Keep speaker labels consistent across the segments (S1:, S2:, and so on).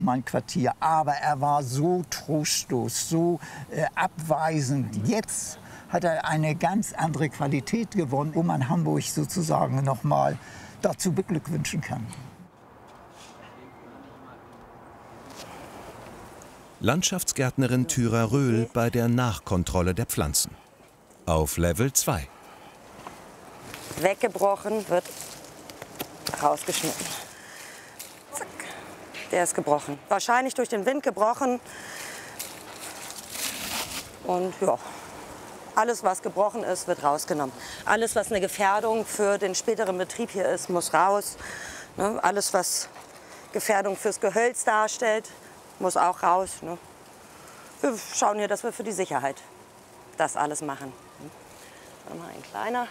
S1: mein Quartier. Aber er war so trostlos, so abweisend. Jetzt hat er eine ganz andere Qualität gewonnen, wo man Hamburg sozusagen noch mal dazu beglückwünschen kann.
S2: Landschaftsgärtnerin Thyra Röhl bei der Nachkontrolle der Pflanzen. Auf Level 2.
S3: Weggebrochen, wird rausgeschnitten. Zack. Der ist gebrochen. Wahrscheinlich durch den Wind gebrochen. Und ja, alles, was gebrochen ist, wird rausgenommen. Alles, was eine Gefährdung für den späteren Betrieb hier ist, muss raus. Ne? Alles, was Gefährdung fürs Gehölz darstellt, muss auch raus. Ne? Wir schauen hier, dass wir für die Sicherheit das alles machen. Mal ein kleiner.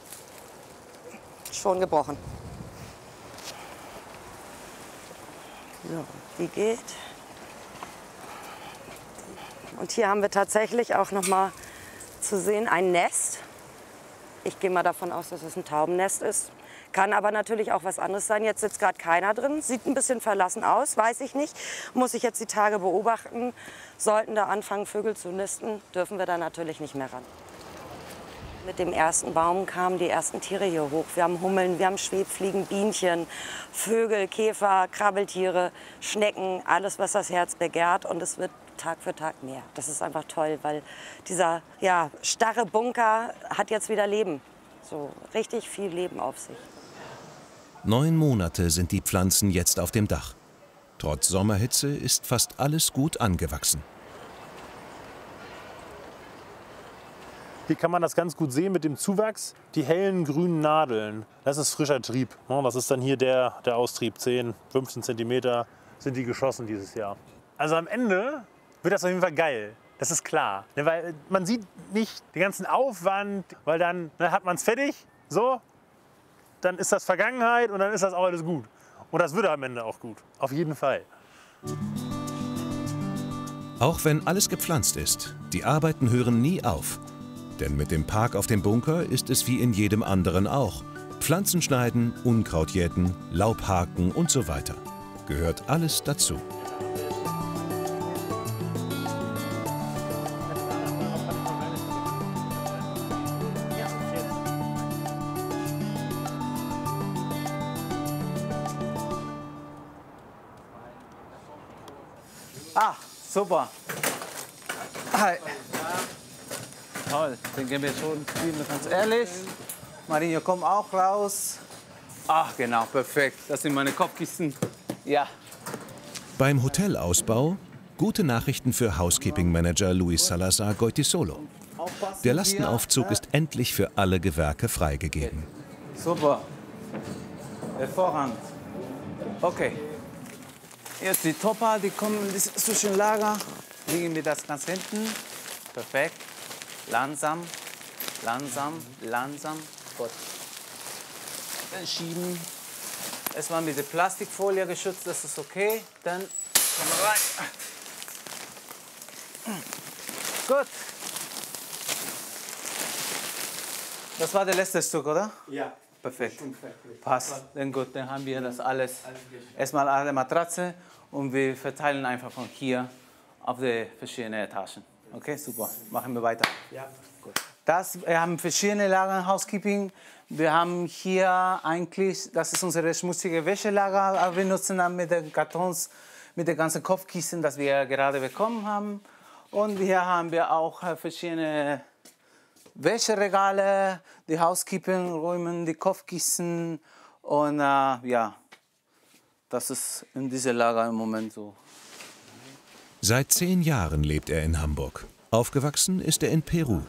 S3: Schon gebrochen. So, die geht. Und hier haben wir tatsächlich auch noch mal zu sehen ein Nest. Ich gehe mal davon aus, dass es ein Taubennest ist. Kann aber natürlich auch was anderes sein. Jetzt sitzt gerade keiner drin. Sieht ein bisschen verlassen aus, weiß ich nicht. Muss ich jetzt die Tage beobachten. Sollten da anfangen, Vögel zu nisten, dürfen wir da natürlich nicht mehr ran. Mit dem ersten Baum kamen die ersten Tiere hier hoch. Wir haben Hummeln, wir haben Schwebfliegen, Bienchen, Vögel, Käfer, Krabbeltiere, Schnecken, alles, was das Herz begehrt. Und es wird Tag für Tag mehr. Das ist einfach toll, weil dieser starre Bunker hat jetzt wieder Leben. So richtig viel Leben auf sich.
S2: 9 Monate sind die Pflanzen jetzt auf dem Dach. Trotz Sommerhitze ist fast alles gut angewachsen.
S4: Hier kann man das ganz gut sehen mit dem Zuwachs. Die hellen grünen Nadeln, das ist frischer Trieb. Das ist dann hier der Austrieb. 10, 15 Zentimeter sind die geschossen dieses Jahr. Also am Ende wird das auf jeden Fall geil. Das ist klar. Weil man sieht nicht den ganzen Aufwand, weil dann hat man es fertig. So, dann ist das Vergangenheit und dann ist das auch alles gut. Und das wird am Ende auch gut. Auf jeden Fall.
S2: Auch wenn alles gepflanzt ist, die Arbeiten hören nie auf. Denn mit dem Park auf dem Bunker ist es wie in jedem anderen auch. Pflanzen schneiden, Unkraut jäten, Laub haken und so weiter. Gehört alles dazu.
S5: Ah, super. Hi. Toll, den gehen wir schon spielen, ganz ehrlich. Marinho, komm auch raus. Ach, genau, perfekt. Das sind meine Kopfkissen. Ja.
S2: Beim Hotelausbau gute Nachrichten für Housekeeping-Manager Luis Salazar Goytisolo. Der Lastenaufzug ist endlich für alle Gewerke freigegeben.
S5: Super. Hervorragend. Okay. Jetzt die Topper, die kommen in das Zwischenlager. Legen wir das ganz hinten. Perfekt. Langsam, langsam, langsam. Gut. Dann schieben. Erstmal mit der Plastikfolie geschützt, das ist okay. Dann kommen wir rein. Gut. Das war der letzte Stück, oder? Ja. Perfekt. Passt. Dann gut, dann haben wir das alles. Erstmal alle Matratze und wir verteilen einfach von hier auf die verschiedenen Etagen. Okay, super. Machen wir weiter. Ja, gut. Wir haben verschiedene Lager Housekeeping. Wir haben hier eigentlich, das ist unsere schmutzige Wäschelager, aber wir nutzen dann mit den Kartons, mit den ganzen Kopfkissen, das wir gerade bekommen haben. Und hier haben wir auch verschiedene Wäscheregale, die Housekeeping-Räume, die Kopfkissen. Und ja, das ist in diesem Lager im Moment so.
S2: Seit 10 Jahren lebt er in Hamburg. Aufgewachsen ist er in Peru.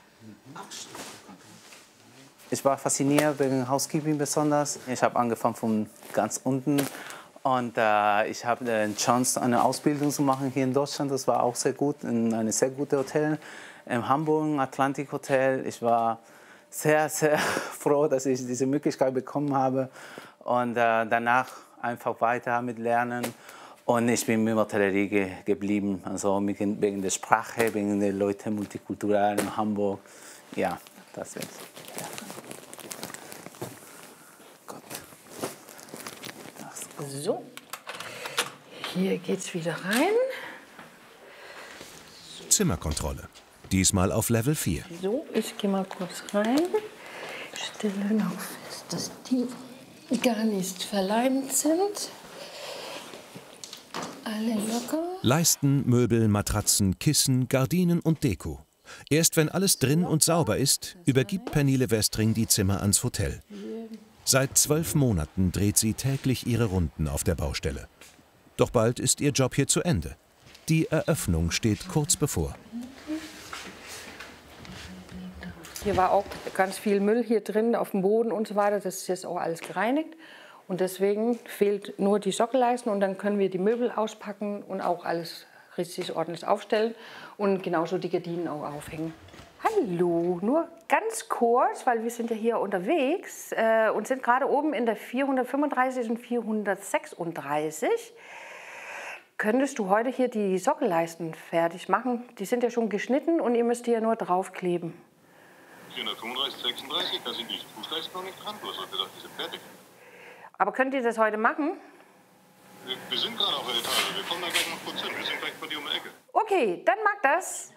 S5: Ich war fasziniert wegen Housekeeping besonders. Ich habe angefangen von ganz unten und ich habe die Chance, eine Ausbildung zu machen hier in Deutschland. Das war auch sehr gut, in einem sehr guten Hotel, in Hamburg, Atlantic Hotel. Ich war sehr, sehr froh, dass ich diese Möglichkeit bekommen habe und danach einfach weiter mit Lernen. Und ich bin mit Hotellerie geblieben, also wegen der Sprache, wegen der Leute, multikulturell in Hamburg. Ja, das war's. Ja.
S3: So,
S6: hier geht's wieder rein.
S2: Zimmerkontrolle. Diesmal auf Level 4.
S6: So, ich gehe mal kurz rein. Stelle noch fest, dass die gar nicht verleimt sind. Alle locker.
S2: Leisten, Möbel, Matratzen, Kissen, Gardinen und Deko. Erst wenn alles drin und sauber ist, übergibt Pernille Westring die Zimmer ans Hotel. Seit 12 Monaten dreht sie täglich ihre Runden auf der Baustelle. Doch bald ist ihr Job hier zu Ende. Die Eröffnung steht kurz bevor.
S6: Hier war auch ganz viel Müll hier drin auf dem Boden und so weiter. Das ist jetzt auch alles gereinigt. Und deswegen fehlt nur die Sockelleisten und dann können wir die Möbel auspacken und auch alles richtig ordentlich aufstellen und genauso die Gardinen auch aufhängen. Hallo, nur ganz kurz, weil wir sind ja hier unterwegs und sind gerade oben in der 435 und 436. Könntest du heute hier die Sockelleisten fertig machen? Die sind ja schon geschnitten und ihr müsst die ja nur draufkleben.
S7: 435, 36, da sind die Fußleisten noch nicht dran. Du hast doch gesagt, die sind fertig.
S6: Aber könnt ihr das heute machen?
S7: Wir sind gerade auf der Etage. Wir kommen da gleich mal kurz hin. Wir sind gleich bei dir um die Ecke.
S6: Okay, dann mag das.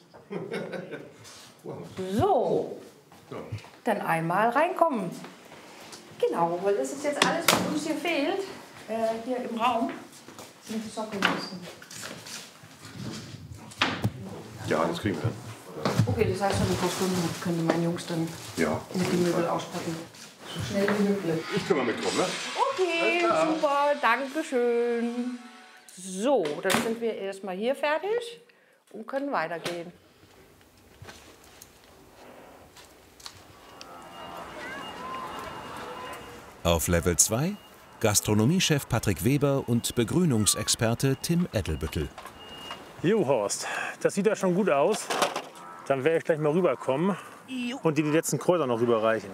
S6: So, dann einmal reinkommen. Genau, weil das ist jetzt alles, was uns hier fehlt, hier im Raum, sind die Sockelleisten.
S7: Ja, das kriegen wir.
S6: Okay, das heißt, in ein paar Stunden können meine Jungs dann mit den Möbel auspacken. So schnell wie möglich.
S7: Ich kümmere mich drum, ne?
S6: Okay, super, danke schön. So, dann sind wir erstmal hier fertig und können weitergehen.
S2: Auf Level 2 Gastronomiechef Patrick Weber und Begrünungsexperte Tim Edelbüttel.
S4: Jo, Horst, das sieht ja schon gut aus. Dann werde ich gleich mal rüberkommen und dir die letzten Kräuter noch rüberreichen.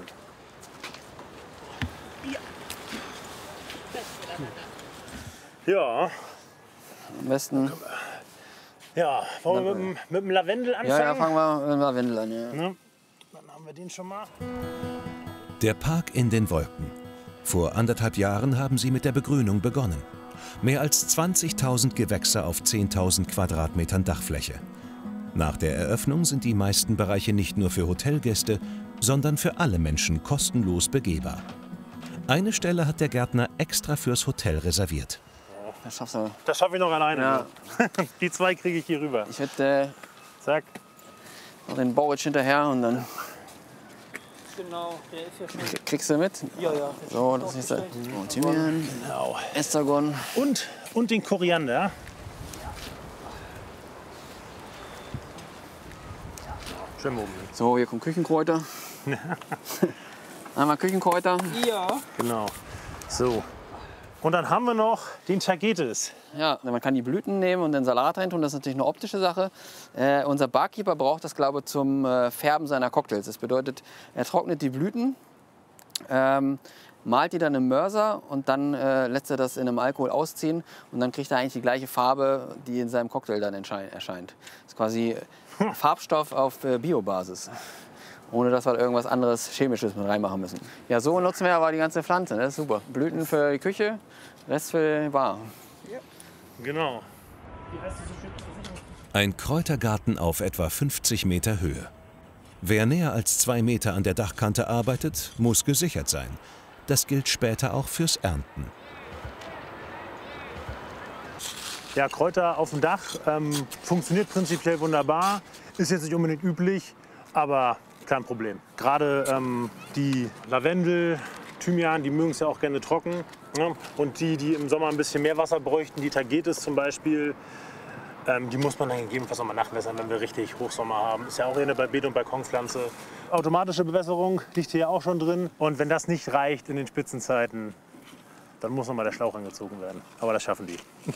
S4: Ja.
S8: Am besten.
S4: Ja, wollen wir mit dem Lavendel anfangen?
S8: Ja, fangen wir mit dem Lavendel an. Ja.
S4: Ne? Dann haben wir den schon mal.
S2: Der Park in den Wolken. Vor 1,5 Jahren haben sie mit der Begrünung begonnen. Mehr als 20.000 Gewächse auf 10.000 Quadratmetern Dachfläche. Nach der Eröffnung sind die meisten Bereiche nicht nur für Hotelgäste, sondern für alle Menschen kostenlos begehbar. Eine Stelle hat der Gärtner extra fürs Hotel reserviert.
S8: Das schaffst du.
S4: Das schaffe ich noch alleine.
S8: Ja.
S4: Die 2 kriege ich hier rüber.
S8: Ich hätte
S4: Zack.
S8: noch den Boric hinterher und dann
S9: Genau, der ist ja schon.
S8: kriegst du mit.
S9: Ja, ja.
S8: So, das ist der Thymian,
S4: Genau.
S8: Estragon.
S4: Und den Koriander. Schön oben.
S8: So, hier kommen Küchenkräuter. Einmal Küchenkräuter.
S9: Ja.
S4: Genau. So. Und dann haben wir noch den Tagetes.
S8: Ja, man kann die Blüten nehmen und den Salat reintun. Das ist natürlich eine optische Sache. Unser Barkeeper braucht das, glaube ich, zum Färben seiner Cocktails. Das bedeutet, er trocknet die Blüten, malt die dann im Mörser und dann lässt er das in einem Alkohol ausziehen. Und dann kriegt er eigentlich die gleiche Farbe, die in seinem Cocktail dann erscheint. Das ist quasi Farbstoff auf Biobasis. Ohne dass wir irgendwas anderes Chemisches mit reinmachen müssen. Ja, so nutzen wir aber die ganze Pflanze. Das ist super. Blüten für die Küche, Rest für die Bar.
S4: Genau.
S2: Ein Kräutergarten auf etwa 50 Meter Höhe. Wer näher als 2 Meter an der Dachkante arbeitet, muss gesichert sein. Das gilt später auch fürs Ernten.
S4: Ja, Kräuter auf dem Dach funktioniert prinzipiell wunderbar. Ist jetzt nicht unbedingt üblich, aber kein Problem. Gerade die Lavendel, Thymian, die mögen es ja auch gerne trocken. Ne? Und die im Sommer ein bisschen mehr Wasser bräuchten, die Tagetes zum Beispiel, die muss man dann gegebenenfalls noch mal nachwässern, wenn wir richtig Hochsommer haben. Ist ja auch eine bei Beet- und Balkonpflanze. Automatische Bewässerung liegt hier ja auch schon drin. Und wenn das nicht reicht in den Spitzenzeiten, dann muss noch mal der Schlauch angezogen werden. Aber das schaffen die.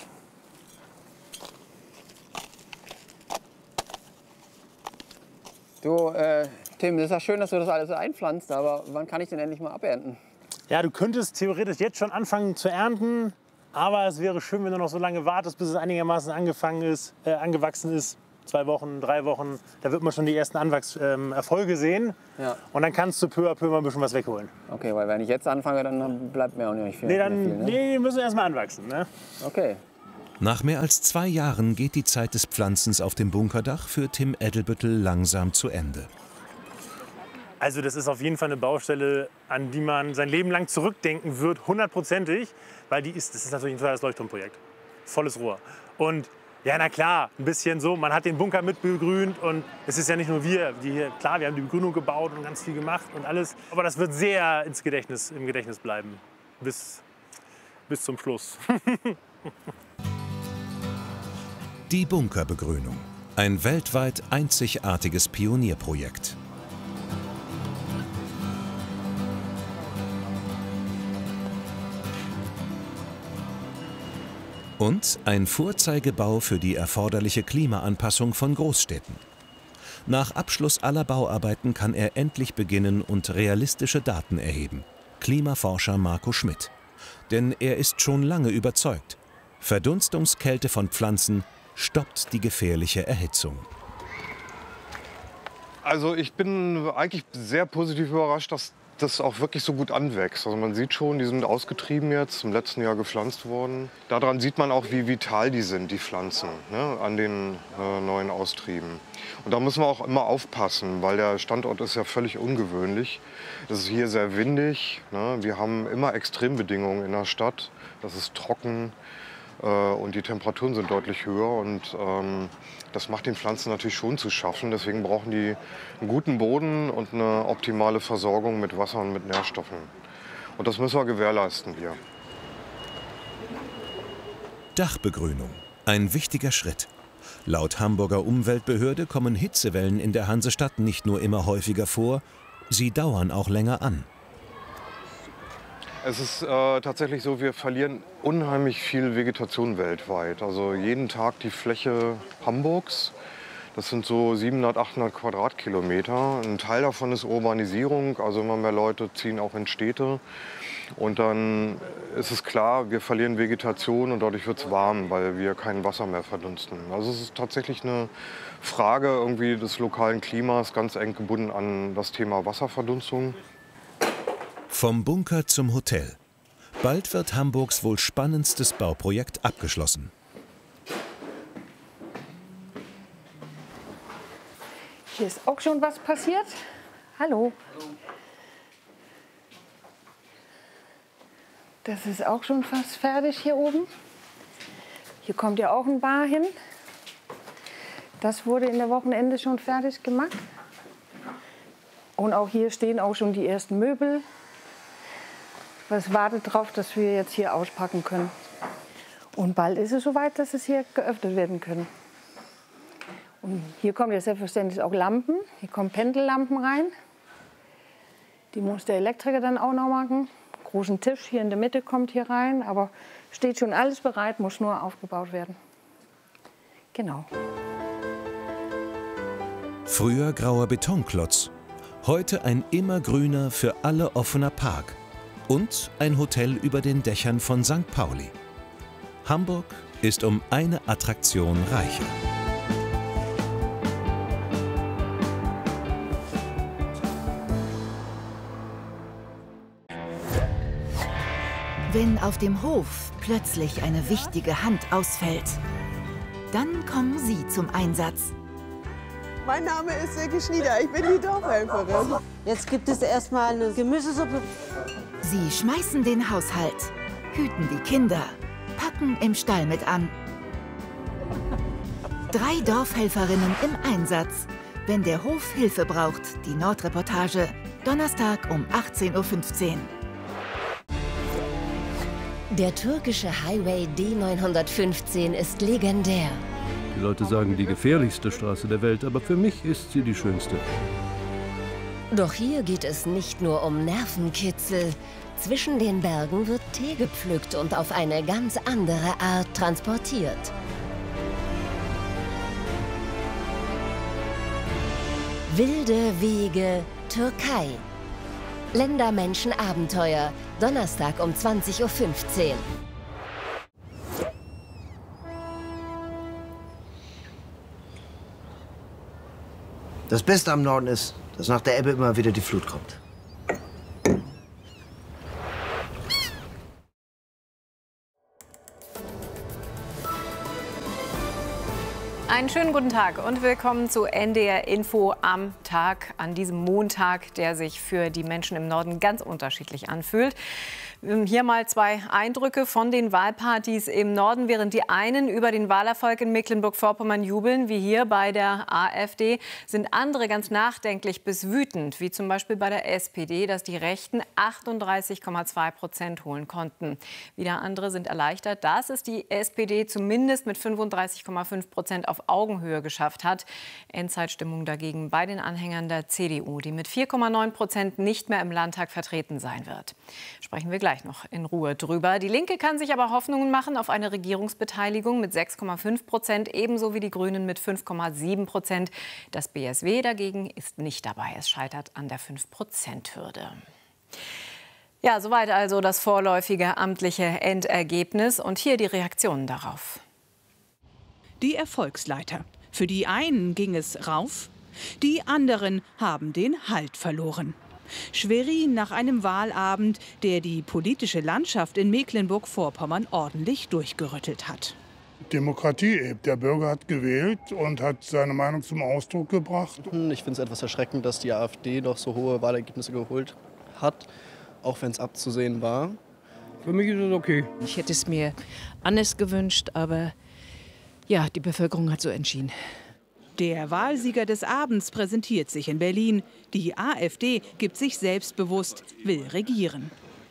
S8: Du, Tim, das ist ja schön, dass du das alles so einpflanzt, aber wann kann ich denn endlich mal abernten?
S4: Ja, du könntest theoretisch jetzt schon anfangen zu ernten, aber es wäre schön, wenn du noch so lange wartest, bis es einigermaßen angewachsen ist. 2 Wochen, 3 Wochen, da wird man schon die ersten Erfolge sehen.
S8: Ja.
S4: Und dann kannst du peu à peu mal ein bisschen was wegholen.
S8: Okay, weil wenn ich jetzt anfange, dann bleibt mir auch nicht viel.
S4: Nee,
S8: mehr viel, ne?
S4: nee, die müssen erst mal anwachsen. Ne?
S8: Okay.
S2: Nach mehr als 2 Jahren geht die Zeit des Pflanzens auf dem Bunkerdach für Tim Edelbüttel langsam zu Ende.
S4: Also das ist auf jeden Fall eine Baustelle, an die man sein Leben lang zurückdenken wird, 100%ig, weil das ist natürlich ein tolles Leuchtturmprojekt. Volles Rohr. Und ja, na klar, ein bisschen so, man hat den Bunker mit begrünt und es ist ja nicht nur wir, die hier, klar, wir haben die Begrünung gebaut und ganz viel gemacht und alles, aber das wird sehr im Gedächtnis bleiben, bis zum Schluss.
S2: Die Bunkerbegrünung, ein weltweit einzigartiges Pionierprojekt. Und ein Vorzeigebau für die erforderliche Klimaanpassung von Großstädten. Nach Abschluss aller Bauarbeiten kann er endlich beginnen und realistische Daten erheben. Klimaforscher Marco Schmidt. Denn er ist schon lange überzeugt, Verdunstungskälte von Pflanzen stoppt die gefährliche Erhitzung.
S10: Also ich bin eigentlich sehr positiv überrascht, dass das auch wirklich so gut anwächst. Also man sieht schon, die sind ausgetrieben jetzt, im letzten Jahr gepflanzt worden. Daran sieht man auch, wie vital die sind, die Pflanzen, ne, an den neuen Austrieben. Und da müssen wir auch immer aufpassen, weil der Standort ist ja völlig ungewöhnlich. Es ist hier sehr windig, ne? Wir haben immer Extrembedingungen in der Stadt. Das ist trocken und die Temperaturen sind deutlich höher. Und das macht den Pflanzen natürlich schon zu schaffen. Deswegen brauchen die einen guten Boden und eine optimale Versorgung mit Wasser und mit Nährstoffen. Und das müssen wir gewährleisten hier.
S2: Dachbegrünung, ein wichtiger Schritt. Laut Hamburger Umweltbehörde kommen Hitzewellen in der Hansestadt nicht nur immer häufiger vor, sie dauern auch länger an.
S10: Es ist tatsächlich so, wir verlieren unheimlich viel Vegetation weltweit. Also jeden Tag die Fläche Hamburgs. Das sind so 700, 800 Quadratkilometer. Ein Teil davon ist Urbanisierung, also immer mehr Leute ziehen auch in Städte. Und dann ist es klar, wir verlieren Vegetation und dadurch wird es warm, weil wir kein Wasser mehr verdunsten. Also es ist tatsächlich eine Frage irgendwie des lokalen Klimas, ganz eng gebunden an das Thema Wasserverdunstung.
S2: Vom Bunker zum Hotel. Bald wird Hamburgs wohl spannendstes Bauprojekt abgeschlossen.
S6: Hier ist auch schon was passiert. Hallo. Das ist auch schon fast fertig hier oben. Hier kommt ja auch ein Bar hin. Das wurde in der Wochenende schon fertig gemacht. Und auch hier stehen auch schon die ersten Möbel. Es wartet darauf, dass wir jetzt hier auspacken können. Und bald ist es soweit, dass es hier geöffnet werden können. Und hier kommen jetzt selbstverständlich auch Lampen. Hier kommen Pendellampen rein. Die muss der Elektriker dann auch noch machen. Großen Tisch hier in der Mitte kommt hier rein. Aber steht schon alles bereit, muss nur aufgebaut werden. Genau.
S2: Früher grauer Betonklotz. Heute ein immergrüner, für alle offener Park. Und ein Hotel über den Dächern von St. Pauli. Hamburg ist um eine Attraktion reicher.
S11: Wenn auf dem Hof plötzlich eine wichtige Hand ausfällt, dann kommen Sie zum Einsatz.
S12: Mein Name ist Silke Schnieder, ich bin die Dorfhelferin. Jetzt gibt es erstmal eine Gemüsesuppe.
S11: Sie schmeißen den Haushalt, hüten die Kinder, packen im Stall mit an. 3 Dorfhelferinnen im Einsatz, wenn der Hof Hilfe braucht. Die Nordreportage, Donnerstag um 18:15 Uhr.
S13: Der türkische Highway D915 ist legendär.
S14: Die Leute sagen, die gefährlichste Straße der Welt, aber für mich ist sie die schönste.
S13: Doch hier geht es nicht nur um Nervenkitzel. Zwischen den Bergen wird Tee gepflückt und auf eine ganz andere Art transportiert. Wilde Wege, Türkei. Länder-Menschen-Abenteuer, Donnerstag um 20:15 Uhr.
S15: Das Beste am Norden ist, dass nach der Ebbe immer wieder die Flut kommt.
S16: Einen schönen guten Tag und willkommen zu NDR Info am Tag, an diesem Montag, der sich für die Menschen im Norden ganz unterschiedlich anfühlt. Hier mal zwei Eindrücke von den Wahlpartys im Norden. Während die einen über den Wahlerfolg in Mecklenburg-Vorpommern jubeln, wie hier bei der AfD, sind andere ganz nachdenklich bis wütend, wie zum Beispiel bei der SPD, dass die Rechten 38,2% holen konnten. Wieder andere sind erleichtert, dass es die SPD zumindest mit 35,5% auf Augenhöhe geschafft hat. Endzeitstimmung dagegen bei den Anhängern der CDU, die mit 4,9% nicht mehr im Landtag vertreten sein wird. Sprechen wir gleich noch in Ruhe drüber. Die Linke kann sich aber Hoffnungen machen auf eine Regierungsbeteiligung mit 6,5%, ebenso wie die Grünen mit 5,7%. Das BSW dagegen ist nicht dabei. Es scheitert an der 5%-Hürde. Ja, soweit also das vorläufige amtliche Endergebnis. Und hier die Reaktionen darauf.
S17: Die Erfolgsleiter. Für die einen ging es rauf, die anderen haben den Halt verloren. Schwerin nach einem Wahlabend, der die politische Landschaft in Mecklenburg-Vorpommern ordentlich durchgerüttelt hat.
S18: Demokratie eben. Der Bürger hat gewählt und hat seine Meinung zum Ausdruck gebracht.
S19: Ich finde es etwas erschreckend, dass die AfD doch so hohe Wahlergebnisse geholt hat, auch wenn es abzusehen war.
S20: Für mich ist es okay.
S21: Ich hätte es mir anders gewünscht, aber ja, die Bevölkerung hat so entschieden.
S17: Der Wahlsieger des Abends präsentiert sich in Berlin. Die AfD gibt sich selbstbewusst, will regieren.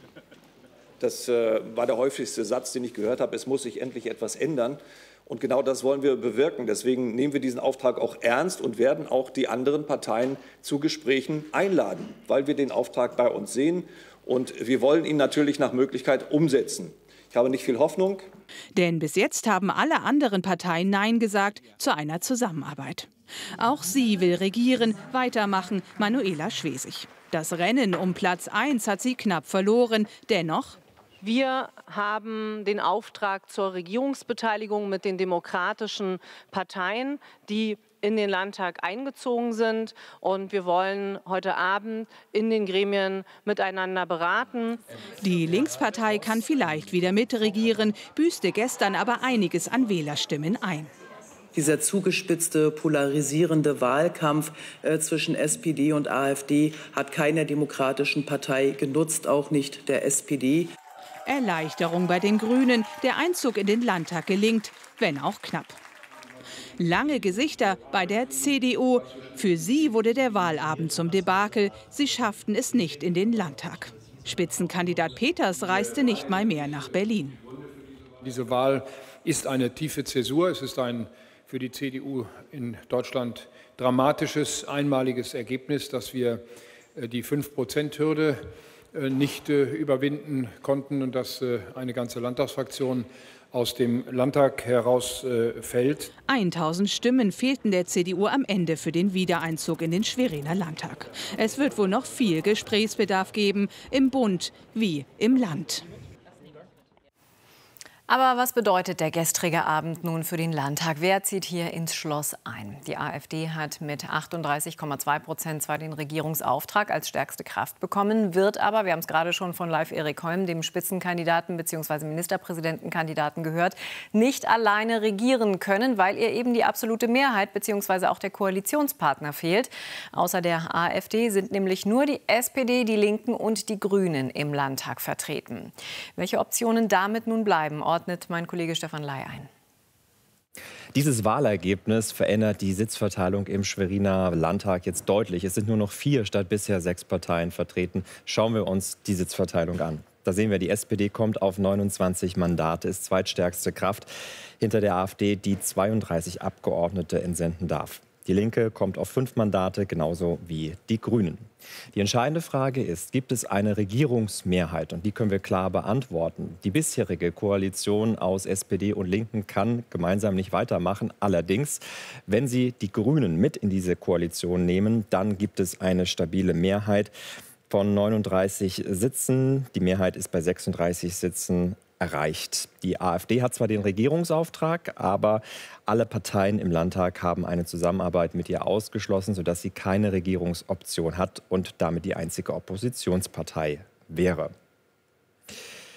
S22: Das war der häufigste Satz, den ich gehört habe. Es muss sich endlich etwas ändern. Und genau das wollen wir bewirken. Deswegen nehmen wir diesen Auftrag auch ernst und werden auch die anderen Parteien zu Gesprächen einladen, weil wir den Auftrag bei uns sehen. Und wir wollen ihn natürlich nach Möglichkeit umsetzen. Ich habe nicht viel Hoffnung.
S17: Denn bis jetzt haben alle anderen Parteien Nein gesagt zu einer Zusammenarbeit. Auch sie will regieren, weitermachen, Manuela Schwesig. Das Rennen um Platz 1 hat sie knapp verloren. Dennoch:
S23: Wir haben den Auftrag zur Regierungsbeteiligung mit den demokratischen Parteien, die in den Landtag eingezogen sind. Und wir wollen heute Abend in den Gremien miteinander beraten.
S17: Die Linkspartei kann vielleicht wieder mitregieren, büßte gestern aber einiges an Wählerstimmen ein.
S24: Dieser zugespitzte, polarisierende Wahlkampf zwischen SPD und AfD hat keiner demokratischen Partei genutzt, auch nicht der SPD.
S17: Erleichterung bei den Grünen. Der Einzug in den Landtag gelingt, wenn auch knapp. Lange Gesichter bei der CDU. Für sie wurde der Wahlabend zum Debakel. Sie schafften es nicht in den Landtag. Spitzenkandidat Peters reiste nicht mal mehr nach Berlin.
S25: Diese Wahl ist eine tiefe Zäsur. Es ist ein für die CDU in Deutschland dramatisches, einmaliges Ergebnis, dass wir die 5%-Hürde nicht überwinden konnten und dass eine ganze Landtagsfraktion aus dem Landtag herausfällt.
S17: 1000 Stimmen fehlten der CDU am Ende für den Wiedereinzug in den Schweriner Landtag. Es wird wohl noch viel Gesprächsbedarf geben, im Bund wie im Land.
S16: Aber was bedeutet der gestrige Abend nun für den Landtag? Wer zieht hier ins Schloss ein? Die AfD hat mit 38,2% zwar den Regierungsauftrag als stärkste Kraft bekommen, wird aber, wir haben es gerade schon von Leif Erik Holm, dem Spitzenkandidaten bzw. Ministerpräsidentenkandidaten gehört, nicht alleine regieren können, weil ihr eben die absolute Mehrheit bzw. auch der Koalitionspartner fehlt. Außer der AfD sind nämlich nur die SPD, die Linken und die Grünen im Landtag vertreten. Welche Optionen damit nun bleiben, ordnet mein Kollege Stefan Ley ein.
S26: Dieses Wahlergebnis verändert die Sitzverteilung im Schweriner Landtag jetzt deutlich. Es sind nur noch 4 statt bisher 6 Parteien vertreten. Schauen wir uns die Sitzverteilung an. Da sehen wir, die SPD kommt auf 29 Mandate, ist zweitstärkste Kraft hinter der AfD, die 32 Abgeordnete entsenden darf. Die Linke kommt auf 5 Mandate, genauso wie die Grünen. Die entscheidende Frage ist, gibt es eine Regierungsmehrheit? Und die können wir klar beantworten. Die bisherige Koalition aus SPD und Linken kann gemeinsam nicht weitermachen. Allerdings, wenn sie die Grünen mit in diese Koalition nehmen, dann gibt es eine stabile Mehrheit von 39 Sitzen. Die Mehrheit ist bei 36 Sitzen erreicht. Die AfD hat zwar den Regierungsauftrag, aber alle Parteien im Landtag haben eine Zusammenarbeit mit ihr ausgeschlossen, sodass sie keine Regierungsoption hat und damit die einzige Oppositionspartei wäre.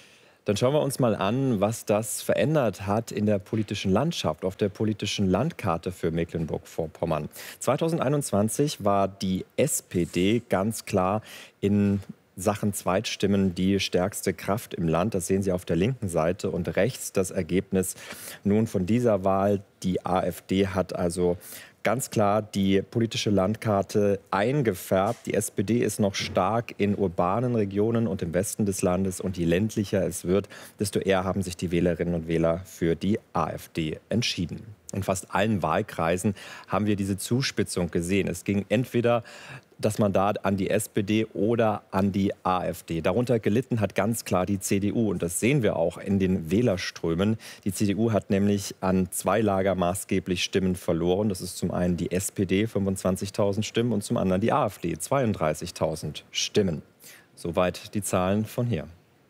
S26: Dann schauen wir uns mal an, was das verändert hat in der politischen Landschaft, auf der politischen Landkarte für Mecklenburg-Vorpommern. 2021 war die SPD ganz klar in Sachen Zweitstimmen die stärkste Kraft im Land. Das sehen Sie auf der linken Seite. Und rechts das Ergebnis nun von dieser Wahl. Die AfD hat also ganz klar die politische Landkarte eingefärbt. Die SPD ist noch stark in urbanen Regionen und im Westen des Landes. Und je ländlicher es wird, desto eher haben sich die Wählerinnen und Wähler für die AfD entschieden. In fast allen Wahlkreisen haben wir diese Zuspitzung gesehen. Es ging entweder das Mandat an die SPD oder an die AfD. Darunter gelitten hat ganz klar die CDU. Und das sehen wir auch in den Wählerströmen. Die CDU hat nämlich an 2 Lager maßgeblich Stimmen verloren. Das ist zum einen die SPD, 25.000 Stimmen, und zum anderen die AfD, 32.000 Stimmen. Soweit die Zahlen von hier.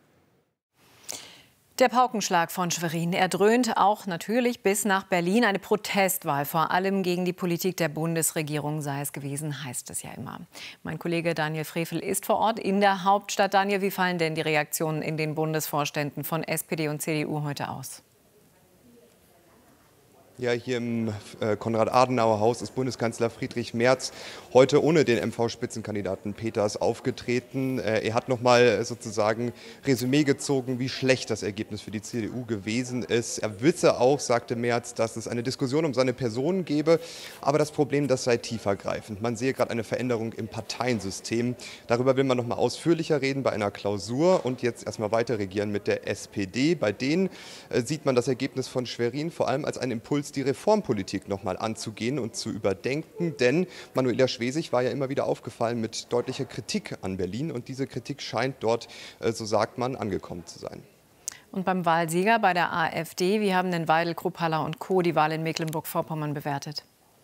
S16: Der Paukenschlag von Schwerin, er dröhnt auch natürlich bis nach Berlin. Eine Protestwahl, vor allem gegen die Politik der Bundesregierung sei es gewesen, heißt es ja immer. Mein Kollege Daniel Frevel ist vor Ort in der Hauptstadt. Daniel, wie fallen denn die Reaktionen in den Bundesvorständen von SPD und CDU heute aus?
S10: Ja, hier im Konrad-Adenauer-Haus ist Bundeskanzler Friedrich Merz heute ohne den MV-Spitzenkandidaten Peters aufgetreten. Er hat noch mal sozusagen Resümee gezogen, wie schlecht das Ergebnis für die CDU gewesen ist. Er wisse auch, sagte Merz, dass es eine Diskussion um seine Person gebe, aber das Problem, das sei tiefergreifend. Man sehe gerade eine Veränderung im Parteiensystem. Darüber will man noch mal ausführlicher reden bei einer Klausur und jetzt erstmal weiter regieren mit der SPD. Bei denen sieht man das Ergebnis von Schwerin vor allem als einen Impuls, die Reformpolitik noch mal anzugehen und zu überdenken. Denn Manuela Schwesig war ja immer wieder aufgefallen mit deutlicher Kritik an Berlin. Und diese Kritik scheint dort, so sagt man, angekommen zu sein.
S16: Und beim Wahlsieger bei der AfD, wie haben denn Weidel, Kruppalla und Co. die Wahl in Mecklenburg-Vorpommern bewertet?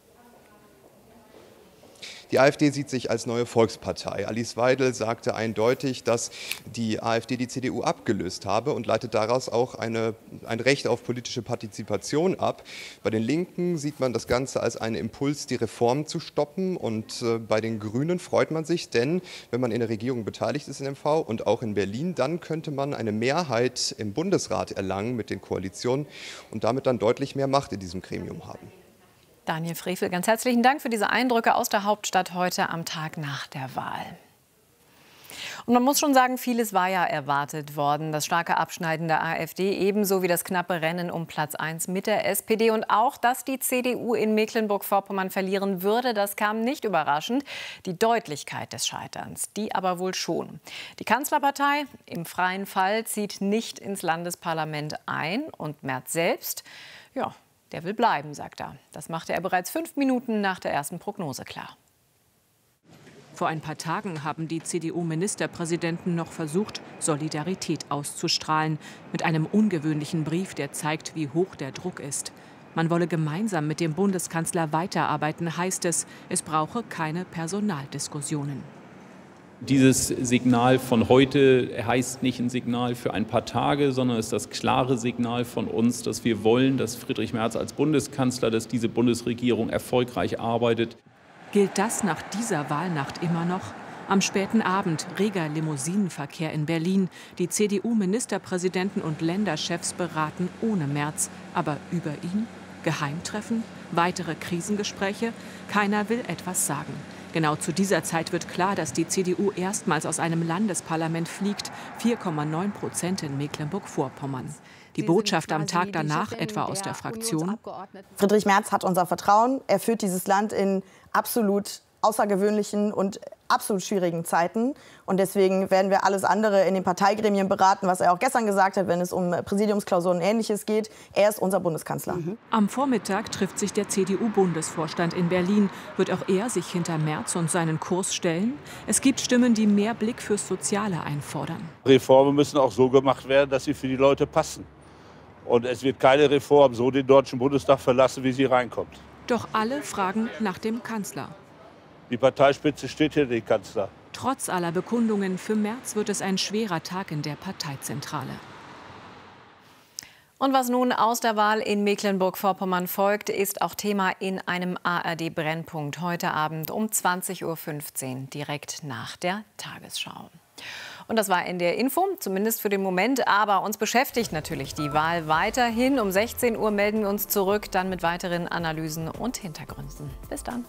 S10: Die AfD sieht sich als neue Volkspartei. Alice Weidel sagte eindeutig, dass die AfD die CDU abgelöst habe und leitet daraus auch ein Recht auf politische Partizipation ab. Bei den Linken sieht man das Ganze als einen Impuls, die Reformen zu stoppen. Und bei den Grünen freut man sich, denn wenn man in der Regierung beteiligt ist in MV und auch in Berlin, dann könnte man eine Mehrheit im Bundesrat erlangen mit den Koalitionen und damit dann deutlich mehr Macht in diesem Gremium haben.
S16: Daniel Frevel, ganz herzlichen Dank für diese Eindrücke aus der Hauptstadt heute am Tag nach der Wahl. Und man muss schon sagen, vieles war ja erwartet worden. Das starke Abschneiden der AfD, ebenso wie das knappe Rennen um Platz 1 mit der SPD. Und auch, dass die CDU in Mecklenburg-Vorpommern verlieren würde, das kam nicht überraschend. Die Deutlichkeit des Scheiterns, die aber wohl schon. Die Kanzlerpartei im freien Fall zieht nicht ins Landesparlament ein. Und Merz selbst, ja, der will bleiben, sagt er. Das machte er bereits 5 Minuten nach der ersten Prognose klar.
S21: Vor ein paar Tagen haben die CDU-Ministerpräsidenten noch versucht, Solidarität auszustrahlen. Mit einem ungewöhnlichen Brief, der zeigt, wie hoch der Druck ist. Man wolle gemeinsam mit dem Bundeskanzler weiterarbeiten, heißt es. Es brauche keine Personaldiskussionen.
S1: Dieses Signal von heute heißt nicht ein Signal für ein paar Tage, sondern ist das klare Signal von uns, dass wir wollen, dass Friedrich Merz als Bundeskanzler, dass diese Bundesregierung erfolgreich arbeitet.
S21: Gilt das nach dieser Wahlnacht immer noch? Am späten Abend reger Limousinenverkehr in Berlin. Die CDU-Ministerpräsidenten und Länderchefs beraten ohne Merz, aber über ihn? Geheimtreffen? Weitere Krisengespräche? Keiner will etwas sagen. Genau zu dieser Zeit wird klar, dass die CDU erstmals aus einem Landesparlament fliegt, 4,9% in Mecklenburg-Vorpommern. Die Botschaft am Tag danach, etwa aus der Fraktion:
S3: Friedrich Merz hat unser Vertrauen. Er führt dieses Land in absolut außergewöhnlichen und absolut schwierigen Zeiten. Und deswegen werden wir alles andere in den Parteigremien beraten, was er auch gestern gesagt hat, wenn es um Präsidiumsklausuren und Ähnliches geht. Er ist unser Bundeskanzler.
S21: Am Vormittag trifft sich der CDU-Bundesvorstand in Berlin. Wird auch er sich hinter Merz und seinen Kurs stellen? Es gibt Stimmen, die mehr Blick fürs Soziale einfordern.
S5: Reformen müssen auch so gemacht werden, dass sie für die Leute passen. Und es wird keine Reform so den Deutschen Bundestag verlassen, wie sie reinkommt.
S21: Doch alle fragen nach dem Kanzler.
S5: Die Parteispitze steht hinter dem Kanzler.
S21: Trotz aller Bekundungen, für Merz wird es ein schwerer Tag in der Parteizentrale.
S16: Und was nun aus der Wahl in Mecklenburg-Vorpommern folgt, ist auch Thema in einem ARD-Brennpunkt heute Abend um 20:15 Uhr, direkt nach der Tagesschau. Und das war NDR Info, zumindest für den Moment. Aber uns beschäftigt natürlich die Wahl weiterhin. Um 16 Uhr melden wir uns zurück, dann mit weiteren Analysen und Hintergründen. Bis dann.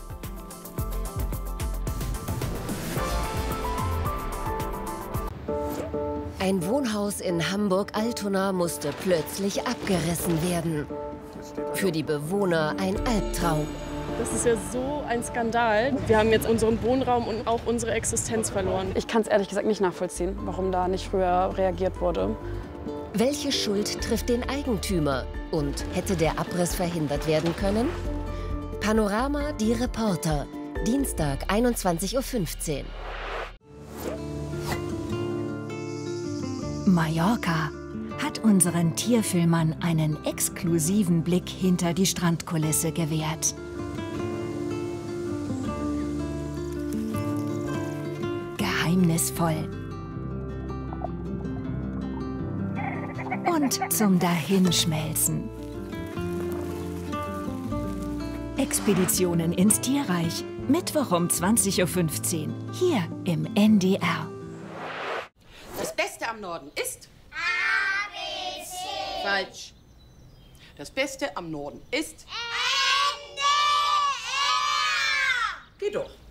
S13: Ein Wohnhaus in Hamburg-Altona musste plötzlich abgerissen werden. Für die Bewohner ein Albtraum.
S2: Das ist ja so ein Skandal. Wir haben jetzt unseren Wohnraum und auch unsere Existenz verloren. Ich kann es ehrlich gesagt nicht nachvollziehen, warum da nicht früher reagiert wurde.
S13: Welche Schuld trifft den Eigentümer? Und hätte der Abriss verhindert werden können? Panorama, die Reporter. Dienstag, 21:15 Uhr.
S4: Mallorca hat unseren Tierfilmern einen exklusiven Blick hinter die Strandkulisse gewährt. Geheimnisvoll und zum Dahinschmelzen. Expeditionen ins Tierreich. Mittwoch um 20:15 Uhr hier im NDR.
S6: Das Beste am Norden ist? ABC. Falsch. Das Beste am Norden ist? NDR. Geh doch.